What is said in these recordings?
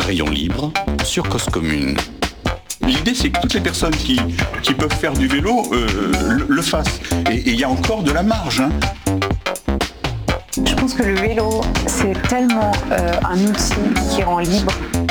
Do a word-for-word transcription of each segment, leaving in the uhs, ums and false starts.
Rayon libre sur Cause Commune. L'idée, c'est que toutes les personnes qui, qui peuvent faire du vélo euh, le, le fassent. Et il y a encore de la marge. Hein. Je pense que le vélo, c'est tellement euh, un outil qui rend libre.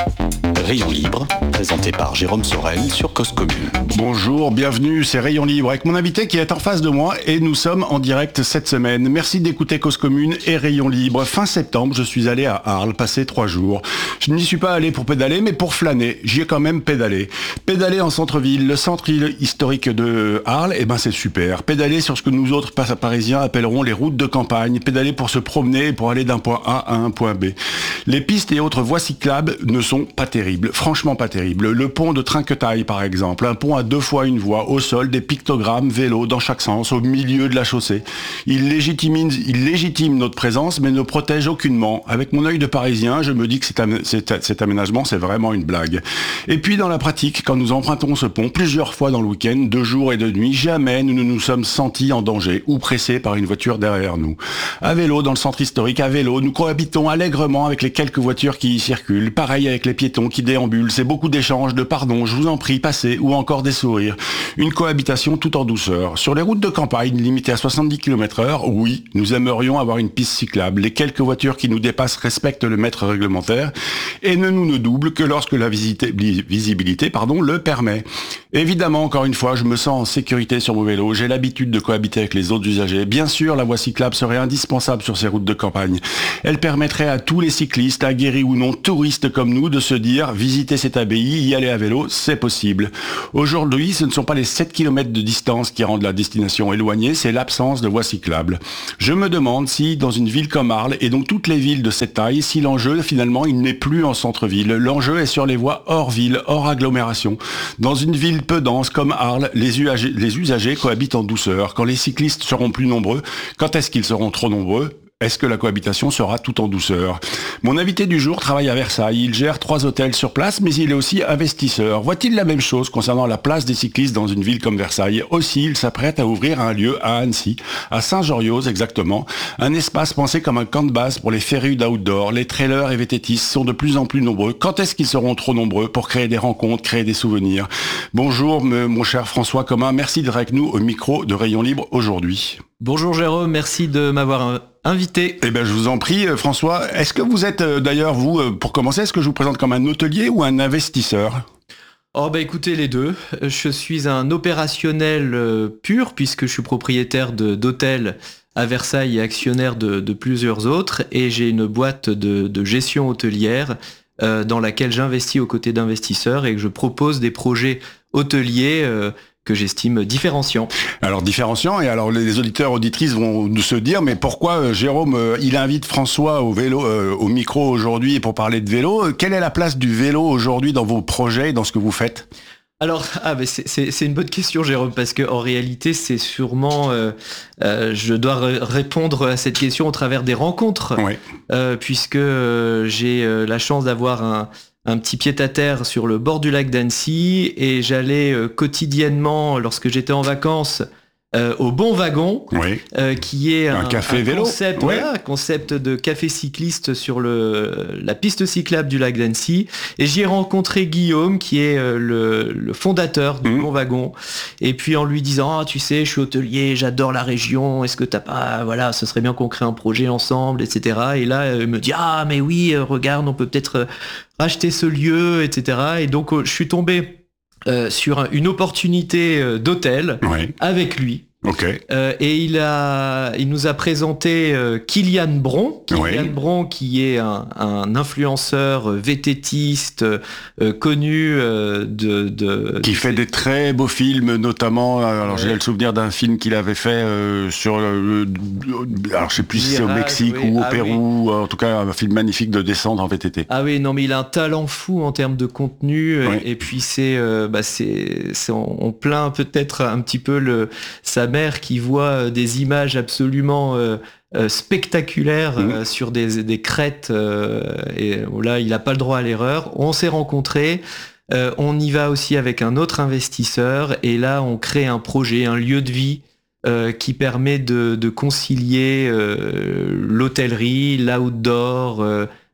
Rayon libre, présenté par Jérôme Sorel sur Cause Commune. Bonjour, bienvenue, c'est Rayon libre avec mon invité qui est en face de moi et nous sommes en direct cette semaine. Merci d'écouter Cause Commune et Rayon libre. Fin septembre, je suis allé à Arles, passer trois jours. Je n'y suis pas allé pour pédaler, mais pour flâner. J'y ai quand même pédalé. Pédaler en centre-ville, le centre historique de Arles, eh ben c'est super. Pédaler sur ce que nous autres parisiens appellerons les routes de campagne. Pédaler pour se promener et pour aller d'un point A à un point B. Les pistes et autres voies cyclables ne sont pas terribles. Franchement pas terrible. Le pont de Trinquetaille par exemple, un pont à deux fois une voie, au sol, des pictogrammes, vélo dans chaque sens, au milieu de la chaussée. Il légitime, il légitime notre présence, mais ne protège aucunement. Avec mon œil de parisien, je me dis que cet, am- cet, cet aménagement, c'est vraiment une blague. Et puis dans la pratique, quand nous empruntons ce pont plusieurs fois dans le week-end, de jour et de nuit, jamais nous ne nous sommes sentis en danger ou pressés par une voiture derrière nous. À vélo, dans le centre historique, à vélo, nous cohabitons allègrement avec les quelques voitures qui y circulent. Pareil avec les piétons qui déambulent, c'est beaucoup d'échanges, de pardon, je vous en prie, passez, ou encore des sourires. Une cohabitation tout en douceur. Sur les routes de campagne, limitées à soixante-dix kilomètres heure, oui, nous aimerions avoir une piste cyclable. Les quelques voitures qui nous dépassent respectent le mètre réglementaire et ne nous ne doublent que lorsque la visité, visibilité pardon, le permet. Évidemment, encore une fois, je me sens en sécurité sur mon vélo, j'ai l'habitude de cohabiter avec les autres usagers. Bien sûr, la voie cyclable serait indispensable sur ces routes de campagne. Elle permettrait à tous les cyclistes, aguerris ou non, touristes comme nous, de se dire visiter cette abbaye, y aller à vélo, c'est possible. Aujourd'hui, ce ne sont pas les sept kilomètres de distance qui rendent la destination éloignée, c'est l'absence de voies cyclables. Je me demande si, dans une ville comme Arles, et donc toutes les villes de cette taille, si l'enjeu, finalement, il n'est plus en centre-ville. L'enjeu est sur les voies hors ville, hors agglomération. Dans une ville peu dense comme Arles, les usagers, les usagers cohabitent en douceur. Quand les cyclistes seront plus nombreux, quand est-ce qu'ils seront trop nombreux ? Est-ce que la cohabitation sera tout en douceur ? Mon invité du jour travaille à Versailles. Il gère trois hôtels sur place, mais il est aussi investisseur. Voit-il la même chose concernant la place des cyclistes dans une ville comme Versailles ? Aussi, il s'apprête à ouvrir un lieu à Annecy, à Saint-Georgioz exactement, un espace pensé comme un camp de base pour les férus d'outdoor. Les trailers et V T T sont de plus en plus nombreux. Quand est-ce qu'ils seront trop nombreux pour créer des rencontres, créer des souvenirs ? Bonjour, mon cher François Commun. Merci d'être avec nous au micro de Rayon Libre aujourd'hui. Bonjour Jérôme, merci de m'avoir invité. Eh bien, je vous en prie, François. Est-ce que vous êtes, d'ailleurs, vous, pour commencer, est-ce que je vous présente comme un hôtelier ou un investisseur ? Oh bah écoutez, les deux. Je suis un opérationnel pur, puisque je suis propriétaire de, d'hôtels à Versailles et actionnaire de, de plusieurs autres, et j'ai une boîte de, de gestion hôtelière euh, dans laquelle j'investis aux côtés d'investisseurs et que je propose des projets hôteliers euh, que j'estime différenciants. Alors différenciants, et alors les auditeurs, auditrices vont nous se dire, mais pourquoi euh, Jérôme, euh, il invite François au vélo, euh, au micro aujourd'hui pour parler de vélo ? Quelle est la place du vélo aujourd'hui dans vos projets et dans ce que vous faites ? Alors, ah, mais c'est, c'est, c'est une bonne question, Jérôme, parce qu'en réalité, c'est sûrement, euh, euh, je dois r- répondre à cette question au travers des rencontres, Oui. euh, puisque euh, j'ai euh, la chance d'avoir un un petit pied-à-terre sur le bord du lac d'Annecy, et j'allais euh, quotidiennement, lorsque j'étais en vacances, euh, au Bon Wagon, Oui. euh, qui est un, Un café un vélo. concept, Ouais. voilà, un concept de café cycliste sur le, la piste cyclable du lac d'Annecy. Et j'y ai rencontré Guillaume, qui est euh, le, le fondateur du Mmh. Bon Wagon. Et puis en lui disant, ah, tu sais, je suis hôtelier, j'adore la région, est-ce que t'as pas, voilà, ce serait bien qu'on crée un projet ensemble, et cetera. Et là, il me dit, ah, mais oui, euh, regarde, on peut peut-être euh, racheter ce lieu, et cetera. Et donc, euh, je suis tombé euh, sur un- une opportunité euh, d'hôtel Oui. avec lui. Ok. Euh, et il a, il nous a présenté euh, Kylian Bron, Kylian Oui. Bron qui est un, un influenceur euh, vététiste euh, connu euh, de, de Qui fait des très beaux films, notamment. euh, Alors Ouais. j'ai le souvenir d'un film qu'il avait fait euh, sur. euh, alors je sais plus si c'est au Mirage, Mexique oui. ou au Ah Pérou. En tout cas, un film magnifique de descente en V T T. Ah oui, non, mais il a un talent fou en termes de contenu. Oui. Et, et puis c'est, euh, bah c'est, c'est, on, on plaint peut-être un petit peu le, sa mère qui voit euh, des images absolument euh, euh, spectaculaires Mmh. euh, sur des, des crêtes. euh, et là, il n'a pas le droit à l'erreur. On s'est rencontrés. Euh, on y va aussi avec un autre investisseur. Et là, on crée un projet, un lieu de vie euh, qui permet de, de concilier euh, l'hôtellerie, l'outdoor, euh,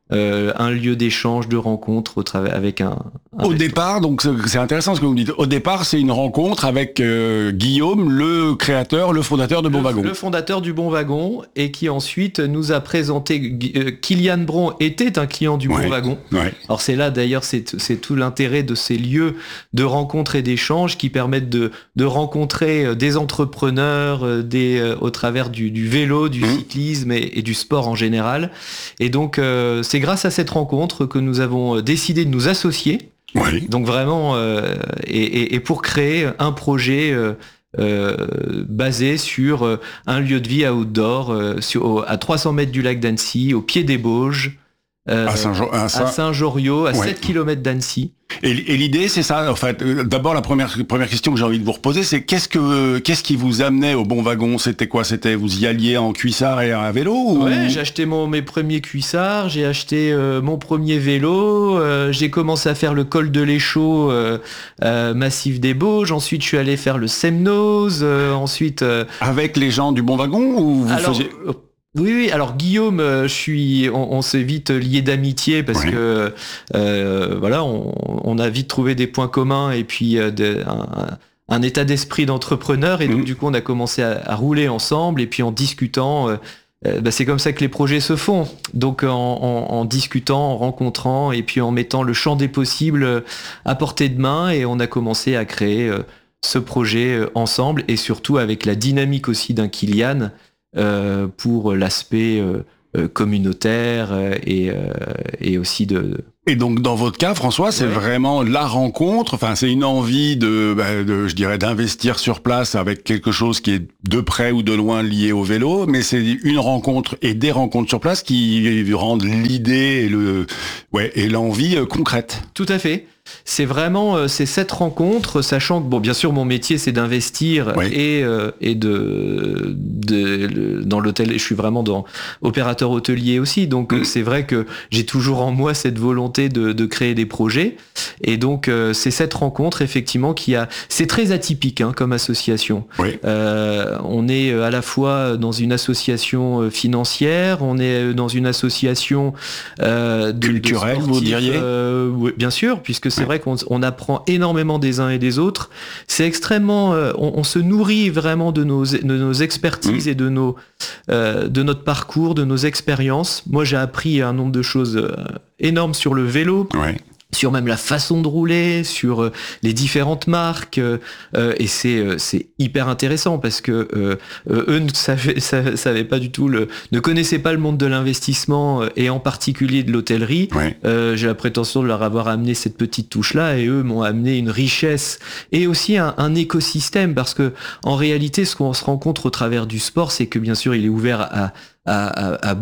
euh, un lieu d'échange, de rencontre au travers avec un. un Au resto. départ, donc c'est c'est intéressant ce que vous me dites. Au départ, c'est une rencontre avec euh, Guillaume, le créateur, le fondateur de Bon le, Wagon. le fondateur du Bon Wagon et qui ensuite nous a présenté. euh, Kylian Bron était un client du Ouais. Bon Wagon. Ouais. Alors c'est là d'ailleurs c'est c'est tout l'intérêt de ces lieux de rencontre et d'échange qui permettent de de rencontrer euh, des entrepreneurs euh, des euh, au travers du, du vélo, du Mmh. cyclisme et, et du sport en général. Et donc euh, c'est grâce à cette rencontre que nous avons euh, décidé de nous associer. Oui. Donc vraiment euh, et, et, et pour créer un projet euh, euh, basé sur euh, un lieu de vie outdoor euh, sur, au- à trois cents mètres du lac d'Annecy, au pied des Bauges. Euh, À Saint-Jean- à à Saint- Saint-Joriot, à Ouais. sept kilomètres d'Annecy. Et, et l'idée, c'est ça. En fait, euh, d'abord, la première première question que j'ai envie de vous reposer, c'est qu'est-ce que qu'est-ce qui vous amenait au Bon Wagon? C'était quoi? C'était vous y alliez en cuissard et à vélo ou... Ouais, j'ai acheté mon, mes premiers cuissards, j'ai acheté euh, mon premier vélo, euh, j'ai commencé à faire le col de l'Échaud, euh, euh, massif des Bauges, ensuite je suis allé faire le Semnose, euh, ensuite... euh, Avec les gens du Bon Wagon ou vous alors, faisiez... euh, oui, oui, alors Guillaume, euh, je suis, on, on s'est vite lié d'amitié parce Ouais. que euh, voilà, on, on a vite trouvé des points communs et puis euh, de- un, un état d'esprit d'entrepreneur et donc Mhm. du coup on a commencé à, à rouler ensemble et puis en discutant, euh, euh, bah, c'est comme ça que les projets se font. Donc en, en- en discutant, en rencontrant et puis en mettant le champ des possibles euh, à portée de main et on a commencé à créer euh, ce projet euh, ensemble et surtout avec la dynamique aussi d'un Kylian. Euh, pour l'aspect euh, euh, communautaire euh, et, euh, et aussi de... Et donc dans votre cas, François, c'est Ouais. vraiment la rencontre. Enfin, c'est une envie de, bah, de je dirais, d'investir sur place avec quelque chose qui est de près ou de loin lié au vélo, mais c'est une rencontre et des rencontres sur place qui rendent l'idée et le, ouais, et l'envie euh, concrète. Tout à fait. C'est vraiment euh, c'est cette rencontre, sachant que bon, bien sûr, mon métier c'est d'investir Oui. et euh, et de, de le- dans l'hôtel. Je suis vraiment dans opérateur hôtelier aussi, donc Mm. euh, c'est vrai que j'ai toujours en moi cette volonté de, de créer des projets. Et donc euh, c'est cette rencontre effectivement qui a. C'est très atypique hein, comme association. Oui. Euh, on est à la fois dans une association euh, financière, on est dans une association euh, de, de Culturelle, vous sportifs, diriez euh, oui, bien sûr, puisque c'est Ouais. vrai qu'on on apprend énormément des uns et des autres. C'est extrêmement, euh, on, on se nourrit vraiment de nos, de nos expertises et de nos, euh, de notre parcours, de nos expériences. Moi, j'ai appris un nombre de choses euh, énormes sur le vélo. Ouais. Sur même la façon de rouler, sur euh, les différentes marques, euh, euh, et c'est euh, c'est hyper intéressant parce que euh, euh, eux ne savaient, savaient, savaient pas du tout le, ne connaissaient pas le monde de l'investissement euh, et en particulier de l'hôtellerie. Ouais. Euh, j'ai la prétention de leur avoir amené cette petite touche-là et eux m'ont amené une richesse et aussi un, un écosystème parce que en réalité, ce qu'on se rencontre au travers du sport, c'est que bien sûr, il est ouvert à à, à, à,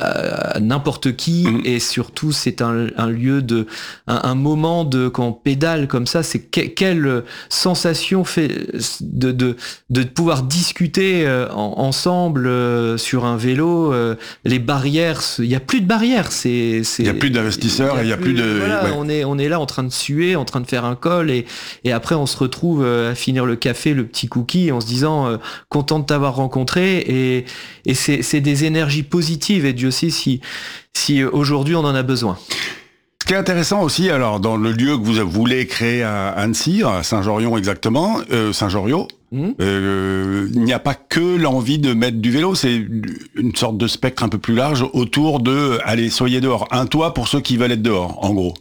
à n'importe qui Mhm. et surtout c'est un, un lieu de un, un moment de quand on pédale comme ça c'est que, quelle sensation fait de, de, de pouvoir discuter euh, en, ensemble euh, sur un vélo euh, les barrières il y a plus de barrières c'est Il y a plus d'investisseurs et il y a plus de- voilà, ouais. on est on est là en train de suer en train de faire un col et et après on se retrouve euh, à finir le café le petit cookie en se disant euh, content de t'avoir rencontré et et c'est c'est des énergies positives et Dieu sait si si euh, aujourd'hui on en a besoin. Ce qui est intéressant aussi, alors, dans le lieu que vous voulez créer à Annecy, à Saint-Jorion exactement, euh, Saint-Joriot, Mmh. euh, il n'y a pas que l'envie de mettre du vélo, c'est une sorte de spectre un peu plus large autour de, allez, soyez dehors. Un toit pour ceux qui veulent être dehors, en gros.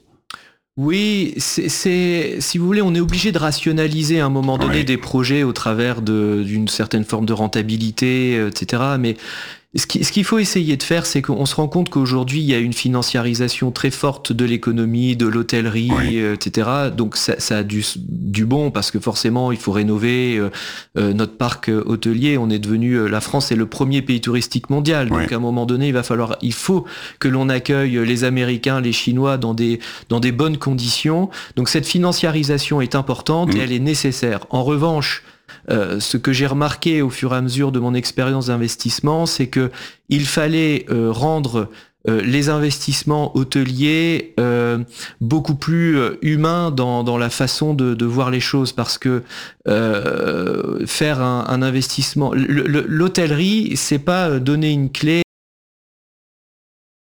Oui, c'est, c'est, si vous voulez, on est obligé de rationaliser à un moment donné Ouais. des projets au travers de, d'une certaine forme de rentabilité, euh, et cetera. Mais ce, qui, ce qu'il faut essayer de faire, c'est qu'on se rend compte qu'aujourd'hui, il y a une financiarisation très forte de l'économie, de l'hôtellerie, Ouais. euh, et cetera. Donc ça, ça a du, du bon parce que forcément, il faut rénover euh, euh, notre parc euh, hôtelier. On est devenu, euh, la France est le premier pays touristique mondial. Donc Ouais. à un moment donné, il va falloir, il faut que l'on accueille les Américains, les Chinois dans des dans des bonnes conditions. Donc cette financiarisation est importante Mmh. et elle est nécessaire. En revanche, euh, ce que j'ai remarqué au fur et à mesure de mon expérience d'investissement, c'est que il fallait euh, rendre euh, les investissements hôteliers euh, beaucoup plus euh, humains dans, dans la façon de, de voir les choses parce que euh, faire un, un investissement, le- le- l'hôtellerie, c'est pas donner une clé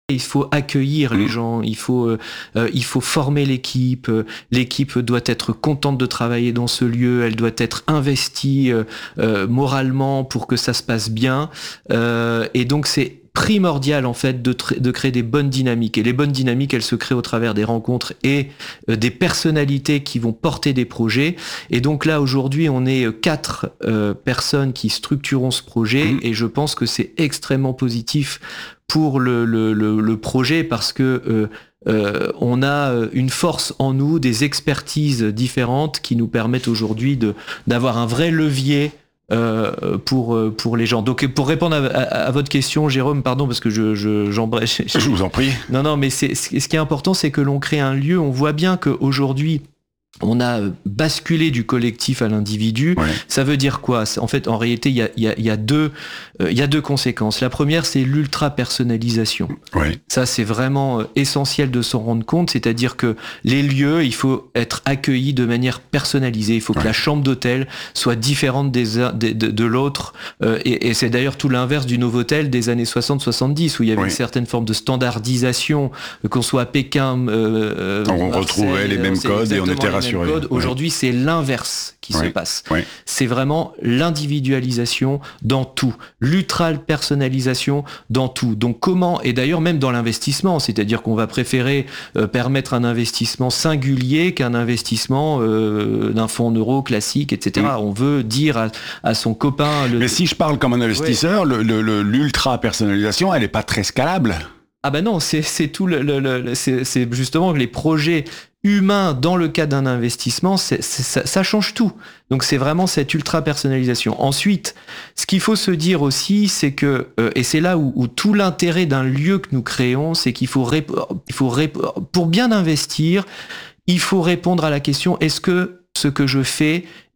Il faut accueillir les gens, il faut, euh, euh, il faut former l'équipe, euh, l'équipe doit être contente de travailler dans ce lieu, elle doit être investie euh, euh, moralement pour que ça se passe bien, euh, et donc c'est primordial en fait de, tr- de créer des bonnes dynamiques, et les bonnes dynamiques elles se créent au travers des rencontres et euh, des personnalités qui vont porter des projets, et donc là aujourd'hui on est quatre euh, personnes qui structurons ce projet, mmh. et je pense que c'est extrêmement positif pour le, le, le, le projet parce que euh, euh, on a une force en nous, des expertises différentes qui nous permettent aujourd'hui de, d'avoir un vrai levier euh, pour, pour les gens. Donc pour répondre à, à, à votre question, Jérôme, pardon parce que je, je, j'embrèche. Je vous en prie. Non, non, mais c'est, ce qui est important, c'est que l'on crée un lieu, on voit bien qu'aujourd'hui, on a basculé du collectif à l'individu. Ouais. Ça veut dire quoi ? En fait, en réalité, il y a, y a, y a deux, euh, il y a deux conséquences. La première, c'est l'ultra-personnalisation. Ouais. Ça, c'est vraiment essentiel de s'en rendre compte. C'est-à-dire que les lieux, il faut être accueillis de manière personnalisée. Il faut que ouais. la chambre d'hôtel soit différente des, de, de, de l'autre. Euh, et, et c'est d'ailleurs tout l'inverse du Novotel des années soixante soixante-dix, où il y avait ouais. une certaine forme de standardisation, qu'on soit à Pékin, euh, on Marseille, retrouvait les mêmes codes et on était rassurés. Aujourd'hui, ouais. c'est l'inverse qui ouais. se passe. Ouais. C'est vraiment l'individualisation dans tout, l'ultra-personnalisation dans tout. Donc comment, et d'ailleurs même dans l'investissement, c'est-à-dire qu'on va préférer euh, permettre un investissement singulier qu'un investissement euh, d'un fonds en euros classique, et cetera. Mmh. On veut dire à, à son copain... Le... Mais si je parle comme un investisseur, ouais. le, le, l'ultra-personnalisation, elle n'est pas très scalable. Ah ben non, c'est, c'est tout le, le, le c'est, c'est justement les projets humain dans le cas d'un investissement, c'est, c'est, ça, ça change tout. Donc c'est vraiment cette ultra-personnalisation. Ensuite, ce qu'il faut se dire aussi, c'est que, euh, et c'est là où, où tout l'intérêt d'un lieu que nous créons, c'est qu'il faut, rép- il faut rép- pour bien investir, il faut répondre à la question, est-ce que ce que je fais